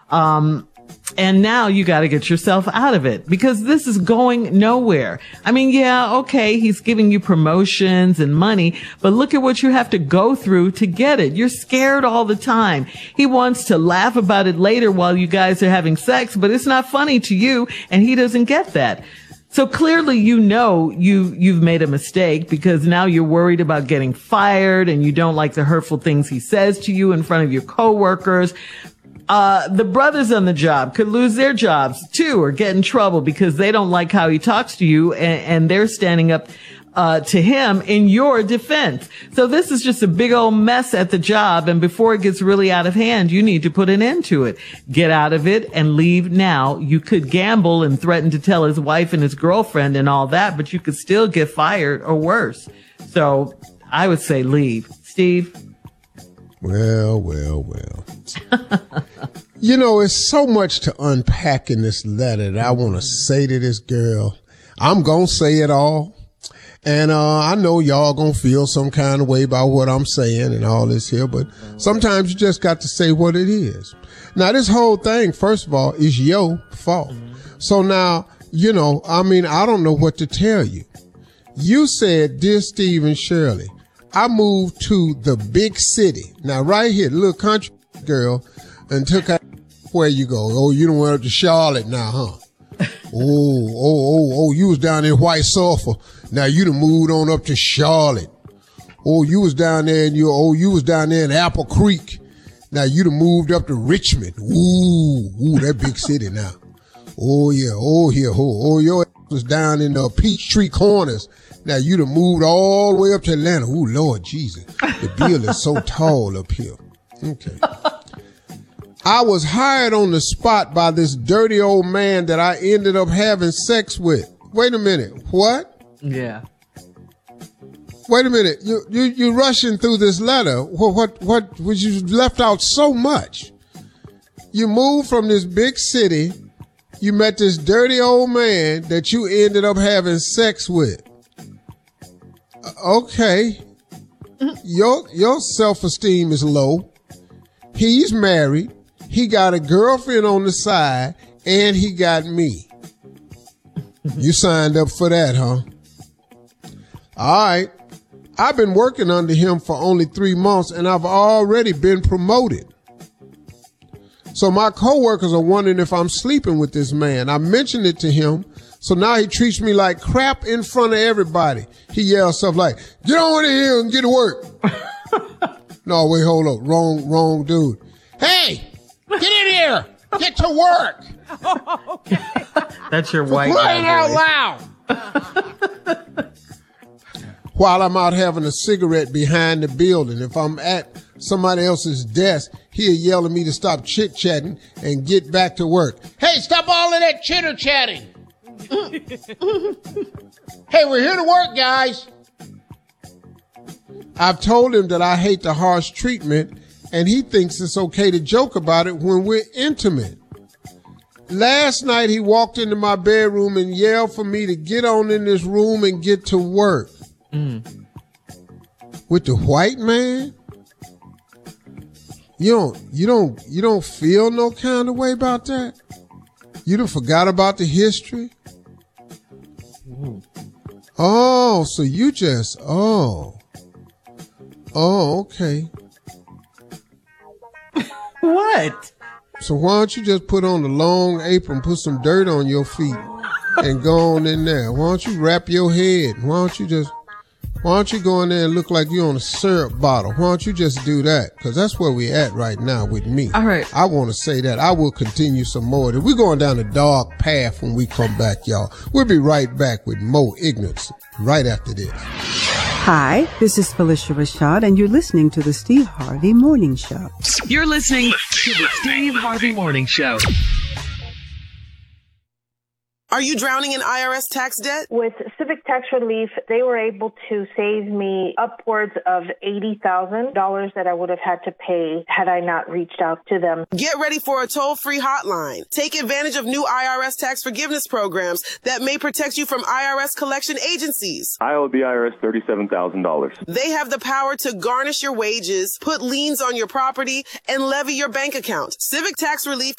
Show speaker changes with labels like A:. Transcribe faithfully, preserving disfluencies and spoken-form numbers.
A: Um, And now you got to get yourself out of it because this is going nowhere. I mean, yeah, okay, he's giving you promotions and money, but look at what you have to go through to get it. You're scared all the time. He wants to laugh about it later while you guys are having sex, but it's not funny to you, and he doesn't get that. So clearly, you know, you, you've made a mistake because now you're worried about getting fired and you don't like the hurtful things he says to you in front of your coworkers. Uh, the brothers on the job could lose their jobs too or get in trouble because they don't like how he talks to you and, and they're standing up uh, to him in your defense. So this is just a big old mess at the job. And before it gets really out of hand, you need to put an end to it. Get out of it and leave now. You could gamble and threaten to tell his wife and his girlfriend and all that, but you could still get fired or worse. So I would say leave. Steve?
B: Well, well, well. You know, it's so much to unpack in this letter that I want to say to this girl. I'm going to say it all. And uh I know y'all going to feel some kind of way about what I'm saying and all this here, but sometimes you just got to say what it is. Now, this whole thing, first of all, is your fault. So now, you know, I mean, I don't know what to tell you. You said, dear Steve and Shirley, I moved to the big city. Now, right here, the little country girl, and took her where you go. Oh, you done went up to Charlotte now, huh? oh, oh, oh, oh, you was down in White Sulphur. Now you done moved on up to Charlotte. Oh, you was down there in your, oh, you was down there in Apple Creek. Now you done moved up to Richmond. Ooh, ooh, that big city now. Oh yeah, oh yeah, oh, oh, your ass was down in the Peachtree Corners. Now you done moved all the way up to Atlanta. Ooh, Lord Jesus. The bill is so tall up here. Okay. I was hired on the spot by this dirty old man that I ended up having sex with. Wait a minute. What?
A: Yeah.
B: Wait a minute. You, you, you're rushing through this letter. What, what, what, was you left out so much? You moved from this big city. You met this dirty old man that you ended up having sex with. Okay. Your, your self-esteem is low. He's married. He got a girlfriend on the side and he got me. You signed up for that, huh? All right. I've been working under him for only three months and I've already been promoted. So my coworkers are wondering if I'm sleeping with this man. I mentioned it to him. So now he treats me like crap in front of everybody. He yells stuff like, get on in here and get to work. No, wait, hold up. Wrong, wrong dude. Hey, get in here. Get to work.
A: Okay. That's your white
B: guy.
A: Crying
B: out loud. While I'm out having a cigarette behind the building, if I'm at somebody else's desk, he'll yell at me to stop chit-chatting and get back to work. Hey, stop all of that chitter-chatting. Hey, we're here to work, guys. I've told him that I hate the harsh treatment, and he thinks it's okay to joke about it when we're intimate. Last night, he walked into my bedroom and yelled for me to get on in this room and get to work. Mm. With the white man? You don't, you don't, you don't feel no kind of way about that? You done forgot about the history? Ooh. Oh, so you just, oh. Oh, okay.
A: What?
B: So why don't you just put on a long apron, put some dirt on your feet, and go on in there? Why don't you wrap your head? Why don't you just, why don't you go in there and look like you're on a syrup bottle? Why don't you just do that? Because that's where we're at right now with me.
A: All right.
B: I want to say that. I will continue some more. We're going down a dark path when we come back, y'all. We'll be right back with more ignorance right after this.
C: Hi, this is Felicia Rashad, and you're listening to the Steve Harvey Morning Show.
D: You're listening to the Steve Harvey Morning Show.
E: Are you drowning in I R S tax debt?
F: With Civic Tax Relief, they were able to save me upwards of eighty thousand dollars that I would have had to pay had I not reached out to them.
E: Get ready for a toll-free hotline. Take advantage of new I R S tax forgiveness programs that may protect you from I R S collection agencies.
G: I owe the I R S thirty-seven thousand dollars.
E: They have the power to garnish your wages, put liens on your property, and levy your bank account. Civic Tax Relief